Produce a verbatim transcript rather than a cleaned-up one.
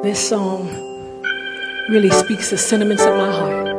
This song really speaks the sentiments of my heart.